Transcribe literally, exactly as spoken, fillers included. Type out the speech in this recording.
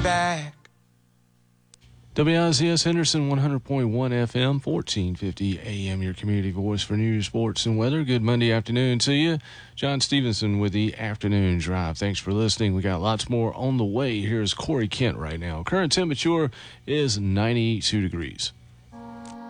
back. W I Z S Henderson one hundred point one F M, fourteen fifty A M, your community voice for news, sports, and weather. Good Monday afternoon to you. John Stevenson with the Afternoon Drive. Thanks for listening. We got lots more on the way. Here's Corey Kent right now. Current temperature is ninety-two degrees.